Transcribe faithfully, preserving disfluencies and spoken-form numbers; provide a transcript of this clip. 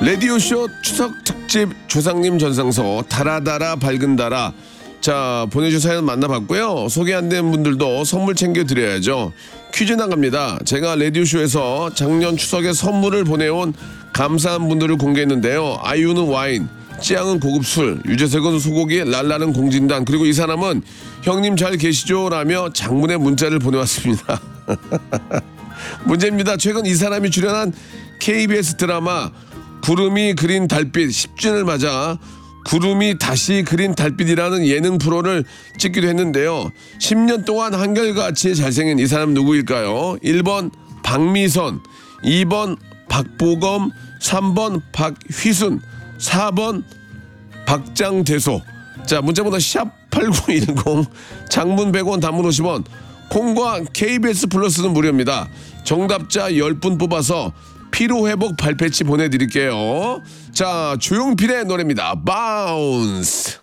라디오쇼 추석 특집 조상님 전상서 달아달아 밝은 달아. 자, 보내주신 사연 만나봤고요. 소개 안 된 분들도 선물 챙겨드려야죠. 퀴즈 나갑니다. 제가 라디오쇼에서 작년 추석에 선물을 보내온 감사한 분들을 공개했는데요. 아이유는 와인, 찌양은 고급 술, 유재석은 소고기, 랄라는 공진단, 그리고 이 사람은 형님 잘 계시죠? 라며 장문의 문자를 보내왔습니다. 문제입니다. 최근 이 사람이 출연한 케이비에스 드라마 구름이 그린 달빛 십 주년을 맞아 구름이 다시 그린 달빛이라는 예능 프로를 찍기도 했는데요. 십 년 동안 한결같이 잘생긴 이 사람 누구일까요? 일 번 박미선, 이 번 박보검, 삼 번 박휘순, 사 번 박장대소. 자, 문자번호 샵 팔구일공, 장문 백 원, 단문 오십 원, 콩과 케이비에스 플러스는 무료입니다. 정답자 십 분 뽑아서 피로회복 발패치 보내드릴게요. 자, 조용필의 노래입니다. 바운스.